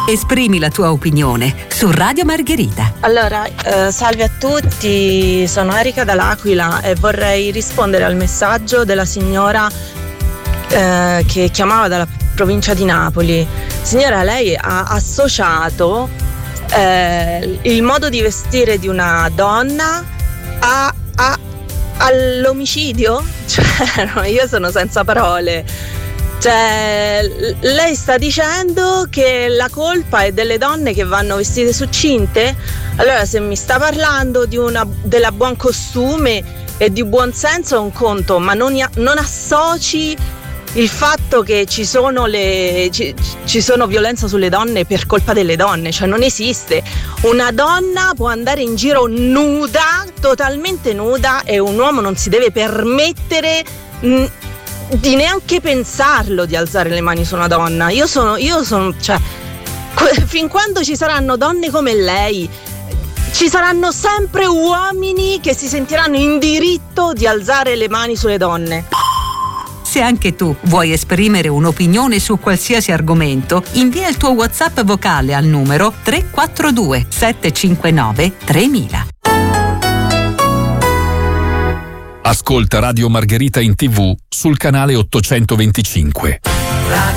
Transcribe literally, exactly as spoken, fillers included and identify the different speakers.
Speaker 1: Esprimi la tua opinione su Radio Margherita.
Speaker 2: Allora, eh, salve a tutti, sono Erika dall'Aquila e vorrei rispondere al messaggio della signora eh, che chiamava dalla provincia di Napoli. Signora, lei ha associato eh, il modo di vestire di una donna a, a, all'omicidio? Cioè, no, io sono senza parole. Cioè, lei sta dicendo che la colpa è delle donne che vanno vestite succinte? Allora, se mi sta parlando di una, della buon costume e di buon senso è un conto, ma non, non associ il fatto che ci sono le ci, ci sono violenza sulle donne per colpa delle donne. Cioè, non esiste. Una donna può andare in giro nuda, totalmente nuda, e un uomo non si deve permettere mh, di neanche pensarlo di alzare le mani su una donna. Io sono, io sono, cioè, fin quando ci saranno donne come lei, ci saranno sempre uomini che si sentiranno in diritto di alzare le mani sulle donne.
Speaker 1: Se anche tu vuoi esprimere un'opinione su qualsiasi argomento, invia il tuo WhatsApp vocale al numero tre quattro due sette cinque nove tremila.
Speaker 3: Ascolta Radio Margherita in tivù sul canale ottocentoventicinque.